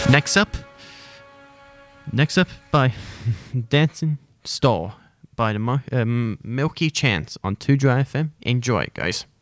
Next up by Dancing Star by the Milky Chance on 2 Dry FM. Enjoy it, guys.